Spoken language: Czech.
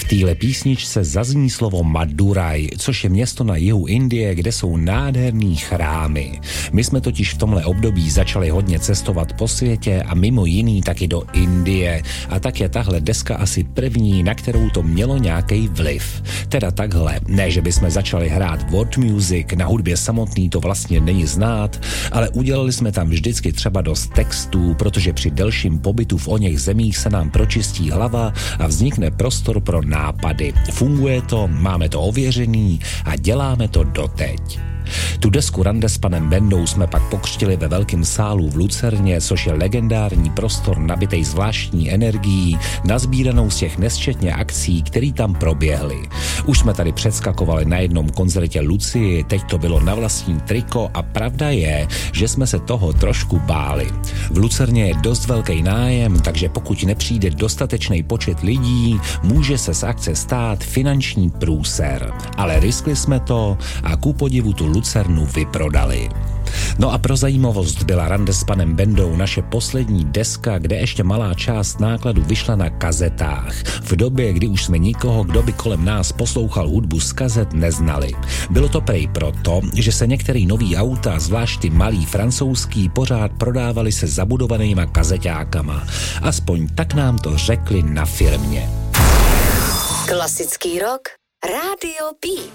téhle písničce zazní slovo Madurai, což je město na jihu Indie, kde jsou nádherný chrámy. My jsme totiž v tomhle období začali hodně cestovat po světě a mimo jiný taky do Indie. A tak je tahle deska asi první, na kterou to mělo nějaký vliv. Teda takhle, ne, že bychom začali hrát world music, na hudbě samotný to vlastně není znát, ale udělali jsme tam vždycky třeba dost textů, protože při delším pobytu v oněch zemích se nám pročistí hlava a vznikne prostor pro nápady. Funguje to, máme to ověřený a děláme to doteď. Tu desku Rande s panem Bendou jsme pak pokřtili ve velkém sálu v Lucerně, což je legendární prostor nabitej zvláštní energií, nazbíranou z těch nesčetně akcí, které tam proběhly. Už jsme tady předskakovali na jednom koncertě Lucii, teď to bylo na vlastní triko a pravda je, že jsme se toho trošku báli. V Lucerně je dost velký nájem, takže pokud nepřijde dostatečný počet lidí, může se z akce stát finanční průser. Ale riskli jsme to a ku podivu tu Lucernu vyprodali. No a pro zajímavost byla Rande s panem Bendou naše poslední deska, kde ještě malá část nákladu vyšla na kazetách. V době, kdy už jsme nikoho, kdo by kolem nás poslouchal hudbu z kazet, neznali. Bylo to prej proto, že se některý nový auta, zvlášť ty malý francouzský, pořád prodávali se zabudovanýma kazeťákama. Aspoň tak nám to řekli na firmě. Klasický rok, Rádio Beat.